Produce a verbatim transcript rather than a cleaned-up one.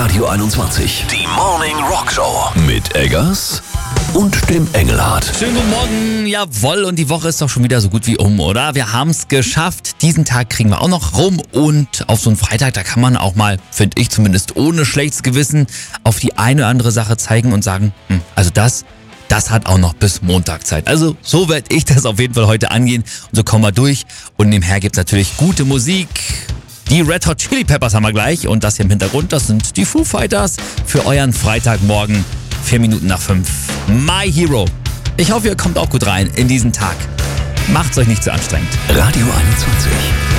Radio einundzwanzig. Die Morning Rock Show mit Eggers und dem Engelhardt. Schönen guten Morgen, jawohl, und die Woche ist doch schon wieder so gut wie um, oder? Wir haben es geschafft, diesen Tag kriegen wir auch noch rum und auf so einen Freitag, da kann man auch mal, finde ich zumindest ohne schlechtes Gewissen, auf die eine oder andere Sache zeigen und sagen, hm, also das, das hat auch noch bis Montag Zeit. Also so werde ich das auf jeden Fall heute angehen und so kommen wir durch und nebenher gibt es natürlich gute Musik. Die Red Hot Chili Peppers haben wir gleich und das hier im Hintergrund, das sind die Foo Fighters für euren Freitagmorgen. Vier Minuten nach fünf. My Hero. Ich hoffe, ihr kommt auch gut rein in diesen Tag. Macht's euch nicht zu anstrengend. Radio einundzwanzig.